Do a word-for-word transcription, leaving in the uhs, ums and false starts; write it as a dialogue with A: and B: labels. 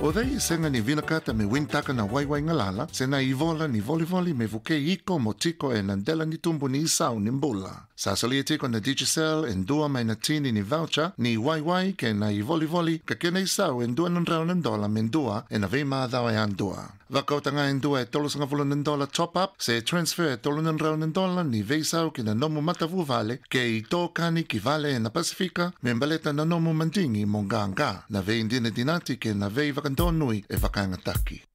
A: O dei senga ni vinakata me wintaka na waiwai ngalala, se na ivola ni volivoli me vuke iko mo tiko e nandela ni tumbu ni isau ni mbula. Sa salia tiko na Digicel en dua mai na tini ni voucher ni waiwai ke na i volivoli ka kena isau en dua nan rau nan dola men dua e na vei maadhau e an dua. Wakautanga en dua e tolu sanga vulu nan dola top up se transfer e tolu nan rau nan dola ni vei sau ki na nomu matavu vale ke i tō kani ki vale e na Pasifika me mbaleta na nomu mandingi mo nganga na vei indina dinati ke na vei wakandonui e wakangataki.